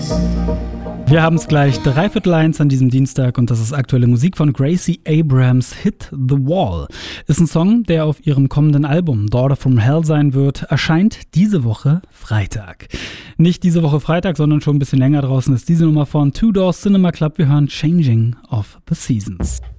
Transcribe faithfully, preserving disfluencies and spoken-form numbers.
Wir haben es gleich dreiviertel eins an diesem Dienstag und das ist aktuelle Musik von Gracie Abrams. Hit the Wall ist ein Song, der auf ihrem kommenden Album Daughter from Hell sein wird, erscheint diese Woche Freitag. Nicht diese Woche Freitag, sondern schon ein bisschen länger draußen ist diese Nummer von Two Door Cinema Club. Wir hören Changing of the Seasons.